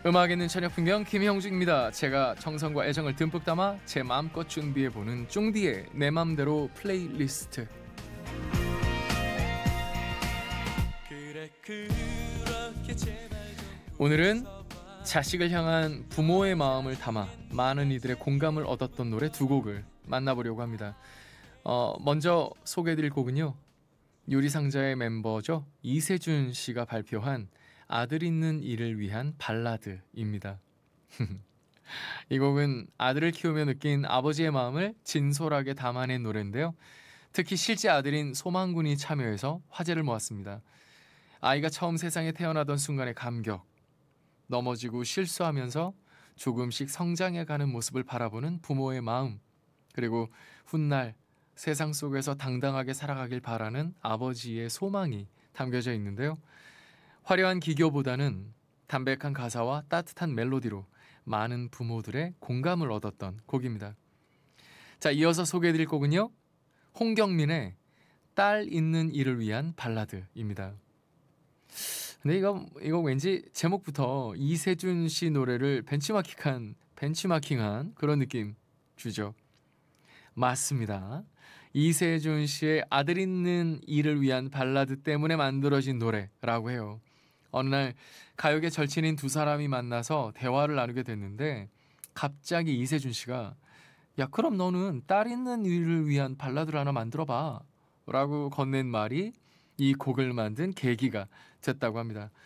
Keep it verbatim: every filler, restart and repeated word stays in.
음악 있는 저녁 풍경 김형중입니다. 제가 정성과 애정을 듬뿍 담아 제 마음껏 준비해보는 쫑디의 내 맘대로 플레이리스트. 오늘은 자식을 향한 부모의 마음을 담아 많은 이들의 공감을 얻었던 노래 두 곡을 만나보려고 합니다. 어, 먼저 소개해드릴 곡은요, 유리상자의 멤버죠, 이세준 씨가 발표한 아들 있는 이를 위한 발라드입니다. 이 곡은 아들을 키우며 느낀 아버지의 마음을 진솔하게 담아낸 노래인데요, 특히 실제 아들인 소망군이 참여해서 화제를 모았습니다. 아이가 처음 세상에 태어나던 순간의 감격, 넘어지고 실수하면서 조금씩 성장해가는 모습을 바라보는 부모의 마음, 그리고 훗날 세상 속에서 당당하게 살아가길 바라는 아버지의 소망이 담겨져 있는데요, 화려한 기교보다는 담백한 가사와 따뜻한 멜로디로 많은 부모들의 공감을 얻었던 곡입니다. 자, 이어서 소개해드릴 곡은요, 홍경민의 딸 있는 이를 위한 발라드입니다. 근데 이거 이거 왠지 제목부터 이세준 씨 노래를 벤치마킹한 벤치마킹한 그런 느낌 주죠. 맞습니다. 이세준 씨의 아들 있는 이를 위한 발라드 때문에 만들어진 노래라고 해요. 어느 날 가요계 절친인 두 사람이 만나서 대화를 나누게 됐는데, 갑자기 이세준 씨가 야, 그럼 너는 딸 있는 이를 위한 발라드를 하나 만들어봐 라고 건넨 말이 이 곡을 만든 계기가 됐다고 합니다.